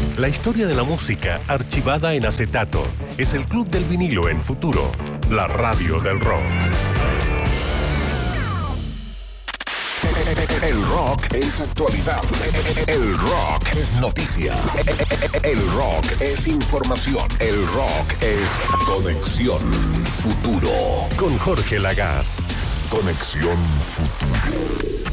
La historia de la música archivada en acetato. Es el Club del Vinilo en Futuro, la radio del rock. El rock es actualidad. El rock es noticia. El rock es información. El rock es Conexión Futuro. Con Jorge Lagaz. Conexión Futuro.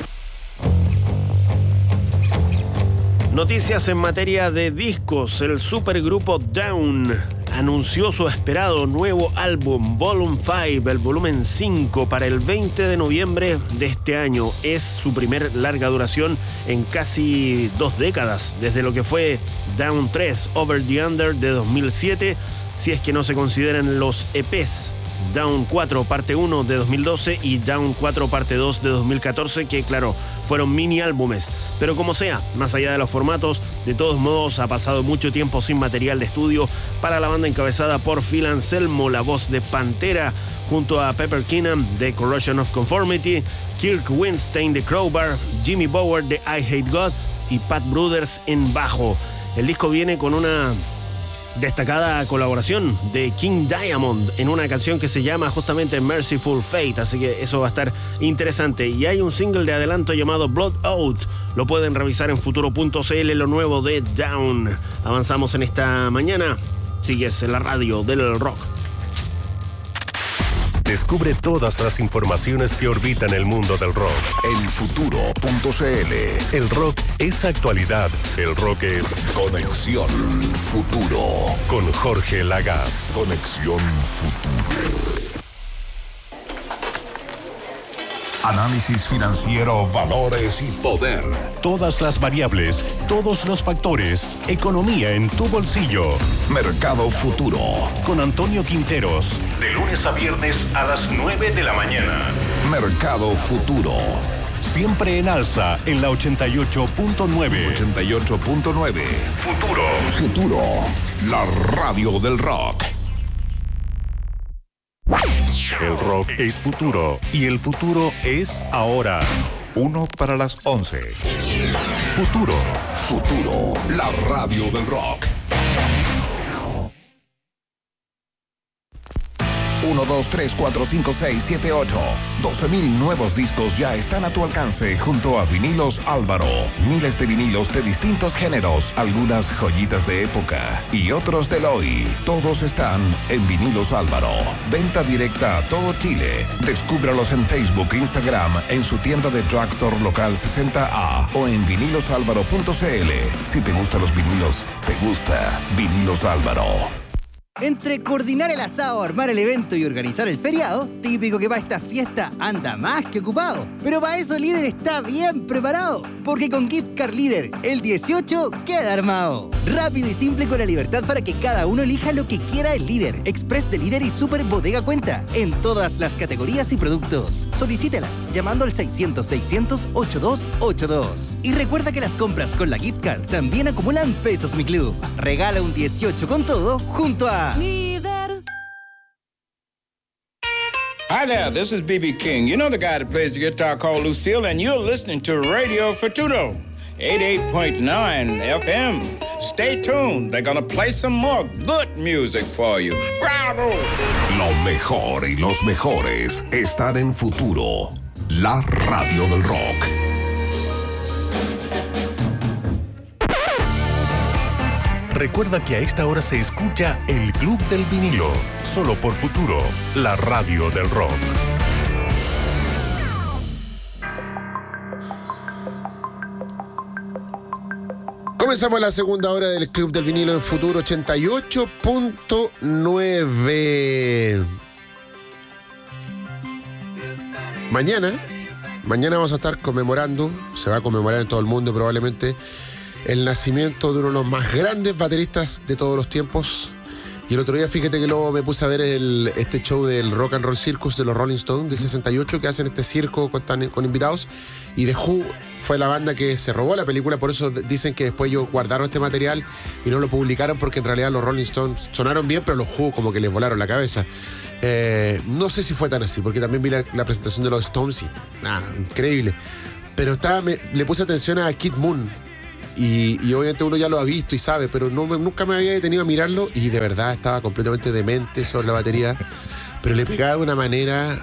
Noticias en materia de discos. El supergrupo Down anunció su esperado nuevo álbum, Volume 5, el volumen 5, para el 20 de noviembre de este año. Es su primer larga duración en casi 2 décadas, desde lo que fue Down 3, Over the Under de 2007, si es que no se consideran los EPs. Down 4 parte 1 de 2012 y Down 4 parte 2 de 2014, que claro, fueron mini álbumes. Pero como sea, más allá de los formatos, de todos modos ha pasado mucho tiempo sin material de estudio para la banda encabezada por Phil Anselmo, la voz de Pantera, junto a Pepper Keenan de Corrosion of Conformity, Kirk Windstein de Crowbar, Jimmy Bower de I Hate God y Pat Brothers en bajo. El disco viene con una destacada colaboración de King Diamond en una canción que se llama justamente Merciful Fate, así que eso va a estar interesante. Y hay un single de adelanto llamado Blood Oath, lo pueden revisar en futuro.cl, lo nuevo de Down. Avanzamos en esta mañana, sigues en la radio del rock. Descubre todas las informaciones que orbitan el mundo del rock en futuro.cl. El rock es actualidad. El rock es Conexión Futuro. Con Jorge Lagaz. Conexión Futuro. Análisis financiero, valores y poder. Todas las variables, todos los factores. Economía en tu bolsillo. Mercado Futuro. Con Antonio Quinteros. De lunes a viernes a las 9 de la mañana. Mercado Futuro. Siempre en alza en la 88.9. 88.9. Futuro. Futuro. La radio del rock. El rock es futuro y el futuro es ahora. 1 para las 11. Futuro. Futuro, la radio del rock. 1, 2, 3, 4, 5, 6, 7, 8. 12,000 nuevos discos ya están a tu alcance junto a Vinilos Álvaro. Miles de vinilos de distintos géneros, algunas joyitas de época y otros del hoy. Todos están en Vinilos Álvaro. Venta directa a todo Chile. Descúbralos en Facebook e Instagram, en su tienda de Drugstore Local 60A o en vinilosalvaro.cl. Si te gustan los vinilos, te gusta Vinilos Álvaro. Entre coordinar el asado, armar el evento y organizar el feriado, típico que para esta fiesta anda más que ocupado. Pero para eso Líder está bien preparado, porque con Gift Card Líder, el 18 queda armado. Rápido y simple con la libertad para que cada uno elija lo que quiera el Líder, Express de Líder y Super Bodega Cuenta, en todas las categorías y productos. Solicítelas llamando al 600-600-8282. Y recuerda que las compras con la Gift Card también acumulan pesos Mi Club. Regala un 18 con todo junto a Líder. Hi there, this is B.B. King. You know the guy that plays the guitar called Lucille, and you're listening to Radio Futuro, 88.9 FM. Stay tuned. They're gonna play some more good music for you. Bravo! Lo mejor y los mejores están en Futuro, la radio del rock. Recuerda que a esta hora se escucha El Club del Vinilo, solo por Futuro, la radio del rock. Comenzamos la segunda hora del Club del Vinilo en Futuro 88.9. Mañana vamos a estar conmemorando, se va a conmemorar en todo el mundo probablemente, el nacimiento de uno de los más grandes bateristas de todos los tiempos. Y el otro día, fíjate que luego me puse a ver este show del Rock and Roll Circus de los Rolling Stones de 68, que hacen este circo con invitados. Y The Who fue la banda que se robó la película, por eso dicen que después ellos guardaron este material y no lo publicaron, porque en realidad los Rolling Stones sonaron bien, pero los Who como que les volaron la cabeza. No sé si fue tan así, porque también vi la presentación de los Stones y increíble. Pero le puse atención a Kid Moon, Y obviamente uno ya lo ha visto y sabe, pero nunca me había detenido a mirarlo y de verdad estaba completamente demente sobre la batería, pero le pegaba de una manera,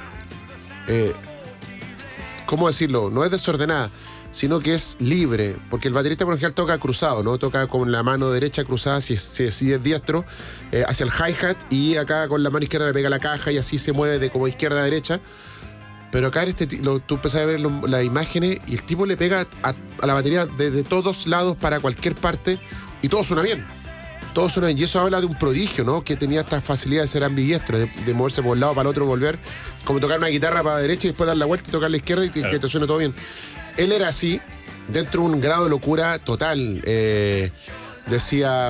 ¿cómo decirlo? No es desordenada, sino que es libre, porque el baterista por lo general toca cruzado, ¿no? Toca con la mano derecha cruzada, si es diestro, hacia el hi-hat, y acá con la mano izquierda le pega la caja y así se mueve de como izquierda a derecha. Pero acá tú empezás a ver las imágenes y el tipo le pega a la batería de todos lados para cualquier parte y todo suena bien. Todo suena bien. Y eso habla de un prodigio, ¿no? Que tenía esta facilidad de ser ambidiestro, de moverse por un lado para el otro, volver, como tocar una guitarra para la derecha y después dar la vuelta y tocar la izquierda y que te suene todo bien. Él era así, dentro de un grado de locura total. Decía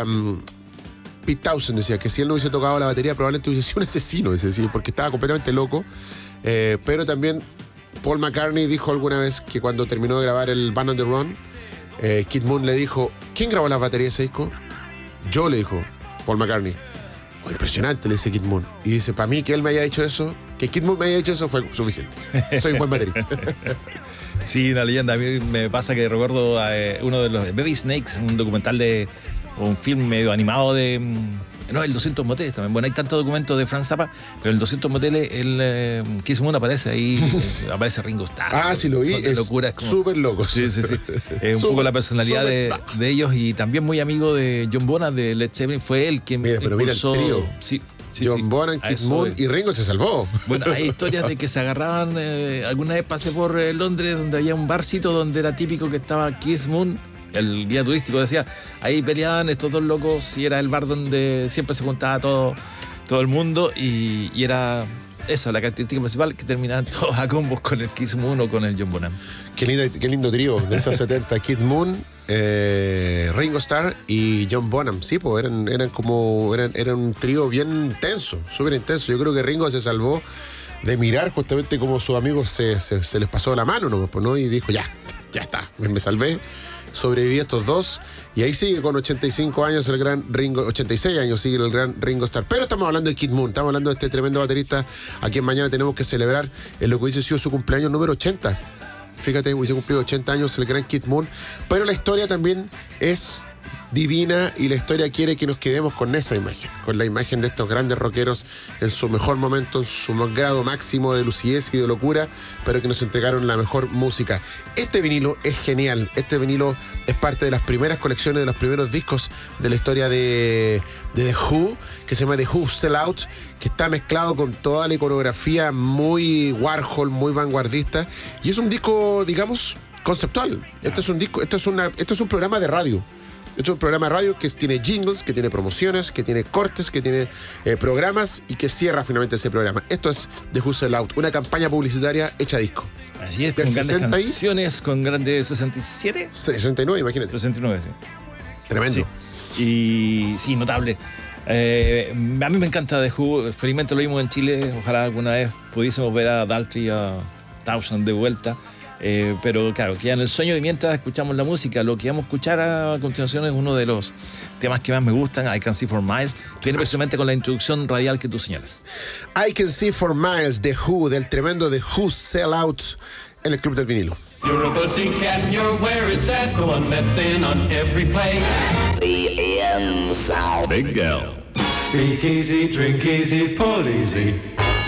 Pete Townshend, decía que si él no hubiese tocado la batería probablemente hubiese sido un asesino, decía, porque estaba completamente loco. Pero también Paul McCartney dijo alguna vez que cuando terminó de grabar el Band on the Run, Kid Moon le dijo: ¿quién grabó las baterías de ese disco? Yo, le dijo Paul McCartney. Oh, impresionante, le dice Kid Moon. Y dice, para mí que él me haya dicho eso, que Kid Moon me haya dicho eso fue suficiente. Soy un buen baterista. Sí, una leyenda. A mí me pasa que recuerdo uno de los Baby Snakes, un documental un film medio animado de... No, el 200 moteles también. Bueno, hay tantos documentos de Frank Zappa, pero el 200 moteles, Kiss Moon aparece ahí, aparece Ringo Starr. Ah, sí lo vi, es locura, es como... súper loco. Sí. Un poco la personalidad de ellos, y también muy amigo de John Bonham de Led Zeppelin. Fue él quien impulsó... Mira el trío. Sí, John Bonham, Kid Moon y Ringo se salvó. Bueno, hay historias de que se agarraban. Alguna vez pasé por Londres, donde había un barcito donde era típico que estaba Keith Moon. El guía turístico decía, ahí peleaban estos dos locos, y era el bar donde siempre se juntaba todo el mundo, y era esa la característica principal, que terminaban todos a combos con el Keith Moon o con el John Bonham. Qué lindo trío de esos 70, Kid Moon, Ringo Starr y John Bonham. Sí, pues eran un trío bien intenso, súper intenso. Yo creo que Ringo se salvó de mirar justamente como sus amigos se les pasó la mano, ¿no? Y dijo, ya está, me salvé. Sobreviví a estos dos, y ahí sigue con 85 años el gran Ringo, 86 años sigue el gran Ringo Starr. Pero estamos hablando de Kid Moon, estamos hablando de este tremendo baterista a quien mañana tenemos que celebrar en lo que hubiese sido su cumpleaños número 80. Fíjate, hubiese cumplido 80 años el gran Kid Moon, pero la historia también es divina, y la historia quiere que nos quedemos con esa imagen, con la imagen de estos grandes rockeros en su mejor momento, en su grado máximo de lucidez y de locura, pero que nos entregaron la mejor música. Este vinilo es genial, este vinilo es parte de las primeras colecciones, de los primeros discos de la historia de The Who, que se llama The Who Sell Out, que está mezclado con toda la iconografía muy Warhol, muy vanguardista, y es un disco, digamos, conceptual. Este es un programa de radio. Esto es un programa de radio que tiene jingles, que tiene promociones, que tiene cortes, que tiene programas, y que cierra finalmente ese programa. Esto es The Who Sell Out, una campaña publicitaria hecha a disco. Así es, con grandes canciones, con grandes 67. 69, imagínate. 69, sí. Tremendo. Sí. Y sí, notable. A mí me encanta The Who. Felizmente lo vimos en Chile. Ojalá alguna vez pudiésemos ver a Daltrey y a Townshend de vuelta. Pero claro, que ya en el sueño, y mientras escuchamos la música, lo que vamos a escuchar a continuación es uno de los temas que más me gustan, I Can See for Miles, que viene precisamente con la introducción radial que tú señalas. I Can See for Miles, The Who, del tremendo The Who Sell Out, en el Club del Vinilo. You're a pussycat and you're where it's at, the one that's in on every play. The end sound. Big L. Speak easy, drink easy, pull easy.